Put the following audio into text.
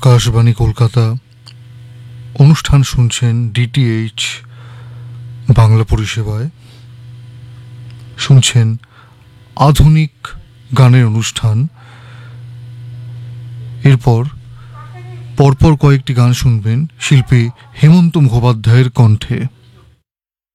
আকাশবাণী কলকাতা। অনুষ্ঠান শুনছেন ডিটিএইচ বাংলা পরিষেবায়। শুনছেন আধুনিক গানের অনুষ্ঠান। এরপর পরপর কয়েকটি গান শুনবেন শিল্পী হেমন্ত মুখোপাধ্যায়ের কণ্ঠে।